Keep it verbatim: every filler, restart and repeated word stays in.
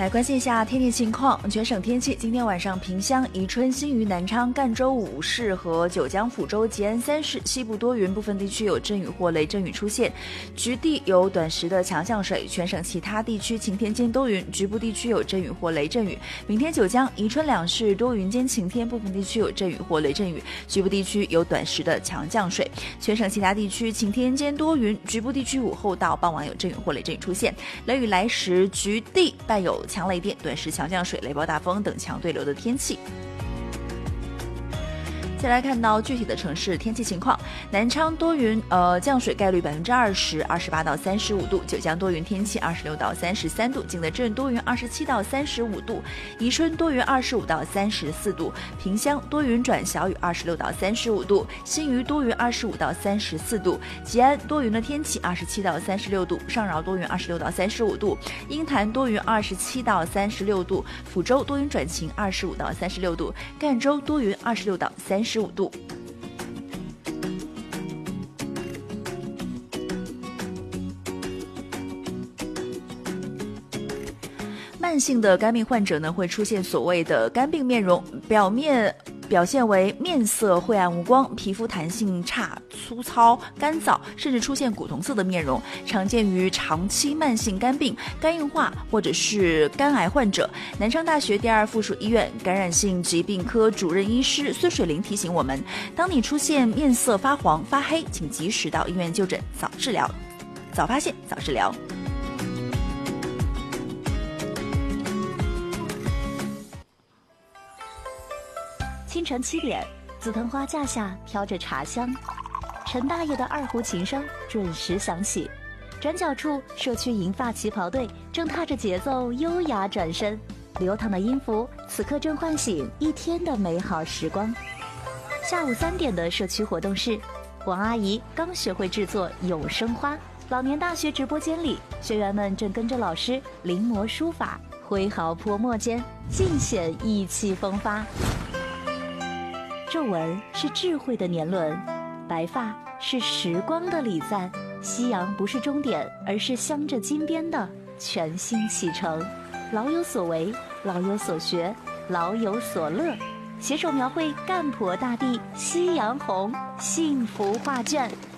来关心一下天气情况。全省天气，今天晚上萍乡、宜春、新余、南昌、赣州五市和九江、抚州、吉安三市西部多云，部分地区有阵雨或雷阵雨出现，局地有短时的强降水。全省其他地区晴天兼多云，局部地区有阵雨或雷阵雨。明天九江、宜春两市多云间晴天，部分地区有阵雨或雷阵雨，局部地区有短时的强降水。全省其他地区晴天兼多云，局部地区午后到傍晚有阵雨或雷阵雨出现，雷雨来时局地伴有强雷电、短时强降水、雷暴大风等强对流的天气。再来看到具体的城市天气情况，南昌多云，呃，降水概率百分之二十，二十八到三十五度；九江多云天气，二十六到三十三度；景德镇多云，二十七到三十五度；宜春多云，二十五到三十四度；萍乡多云转小雨，二十六到三十五度；新余多云，二十五到三十四度；吉安多云的天气，二十七到三十六度；上饶多云，二十六到三十五度；鹰潭多云，二十七到三十六度；抚州多云转晴，二十五到三十六度；赣州多云，二十六到三十五度。慢性的肝病患者呢，会出现所谓的肝病面容，表面表现为面色晦暗无光，皮肤弹性差、粗糙、干燥，甚至出现古铜色的面容，常见于长期慢性肝病、肝硬化或者是肝癌患者。南昌大学第二附属医院感染性疾病科主任医师孙水玲提醒我们，当你出现面色发黄、发黑，请及时到医院就诊，早治疗，早发现，早治疗。 清晨七点，紫藤花架下飘着茶香，陈大爷的二胡琴声准时响起。转角处，社区银发旗袍队正踏着节奏优雅转身，流淌的音符此刻正唤醒一天的美好时光。下午三点的社区活动室，王阿姨刚学会制作永生花。老年大学直播间里，学员们正跟着老师临摹书法，挥毫泼墨间尽显意气风发。皱纹是智慧的年轮，白发是时光的礼赞。夕阳不是终点，而是镶着金边的全新启程。老有所为，老有所学，老有所乐，携手描绘赣婆大地夕阳红幸福画卷。